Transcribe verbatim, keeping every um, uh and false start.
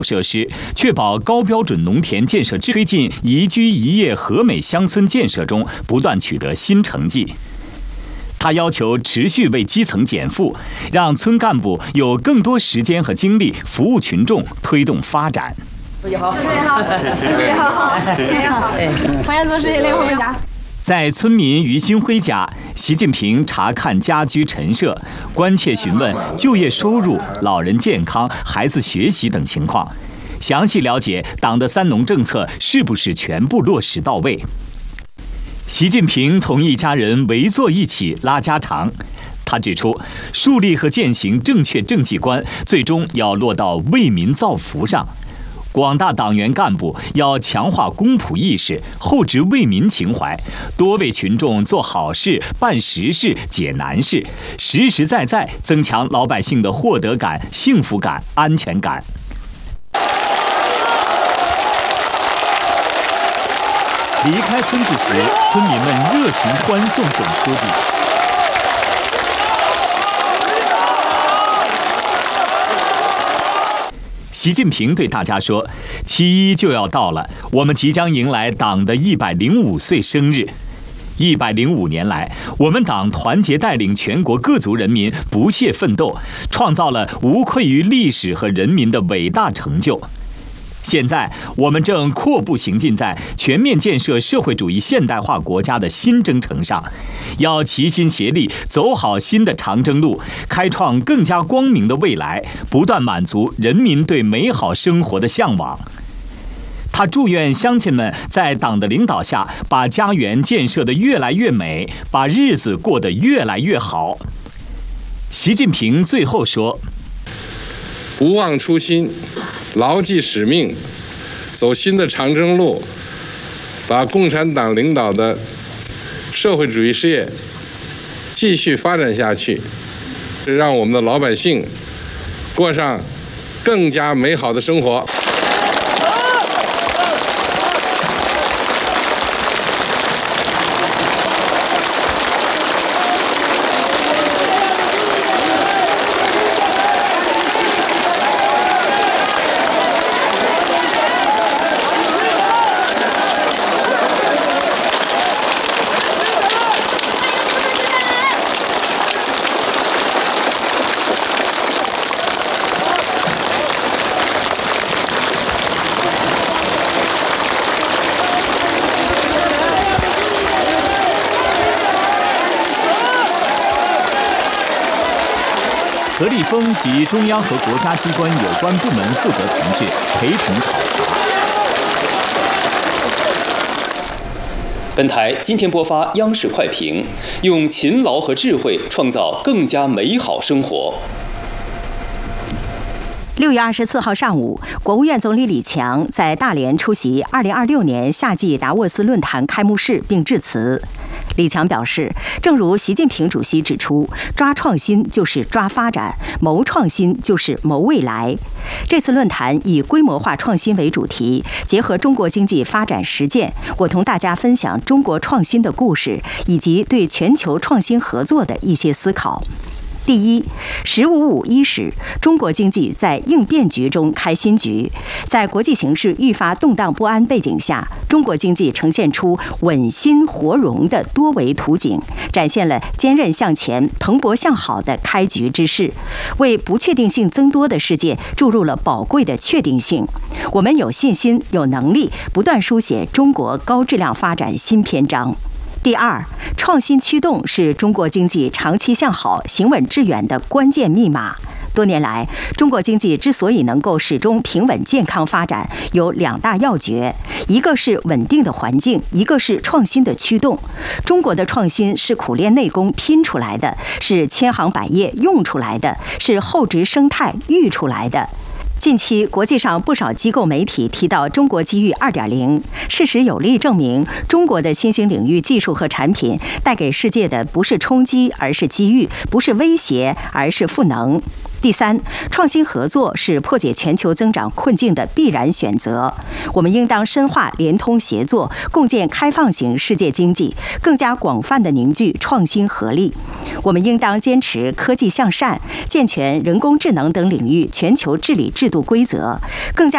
设施，确保高标准农田建设推进宜居宜业和美乡村建设中不断取得新成绩。他要求持续为基层减负，让村干部有更多时间和精力服务群众，推动发展。 主席好，主席好，主席好，主席好，欢迎总书记来我们家。 在村民于新辉家，习近平查看家居陈设，关切询问就业收入、老人健康、孩子学习等情况，详细了解党的三农政策是不是全部落实到位。习近平同一家人围坐一起拉家常。他指出，树立和践行正确政绩观，最终要落到为民造福上。广大党员干部要强化公仆意识，厚植为民情怀，多为群众做好事、办实事、解难事，实实在在增强老百姓的获得感、幸福感、安全感。离开村子时，村民们热情欢送总书记。习近平对大家说：“七一就要到了，我们即将迎来党的一百零五岁生日。一百零五年来，我们党团结带领全国各族人民不懈奋斗，创造了无愧于历史和人民的伟大成就。现在，我们正阔步行进在全面建设社会主义现代化国家的新征程上，要齐心协力走好新的长征路，开创更加光明的未来，不断满足人民对美好生活的向往。”他祝愿乡亲们在党的领导下，把家园建设得越来越美，把日子过得越来越好。习近平最后说：“ 不忘初心，牢记使命，走新的长征路，把共产党领导的社会主义事业继续发展下去，让我们的老百姓过上更加美好的生活。” 何立峰及中央和国家机关有关部门负责同志陪同考察。 本台今天播发央视快评，用勤劳和智慧创造更加美好生活。 六月二十四号上午，国务院总理李强在大连出席二零二六年夏季达沃斯论坛开幕式并致辞。李强表示，正如习近平主席指出，抓创新就是抓发展，谋创新就是谋未来。这次论坛以规模化创新为主题，结合中国经济发展实践，我同大家分享中国创新的故事，以及对全球创新合作的一些思考。第一，十五五伊始，中国经济在应变局中开新局。在国际形势愈发动荡不安背景下，中国经济呈现出稳新活荣的多维图景，展现了坚韧向前、蓬勃向好的开局之势，为不确定性增多的世界注入了宝贵的确定性。我们有信心、有能力，不断书写中国高质量发展新篇章。第二，创新驱动是中国经济长期向好、行稳致远的关键密码。多年来，中国经济之所以能够始终平稳健康发展，有两大要诀：一个是稳定的环境，一个是创新的驱动。中国的创新是苦练内功拼出来的，是千行百业用出来的，是厚植生态育出来的。近期，国际上不少机构媒体提到中国机遇 二点零， 事实有力证明，中国的新兴领域技术和产品带给世界的不是冲击，而是机遇；不是威胁，而是赋能。第三，创新合作是破解全球增长困境的必然选择。我们应当深化联通协作，共建开放型世界经济，更加广泛地凝聚创新合力。我们应当坚持科技向善，健全人工智能等领域全球治理制度规则，更加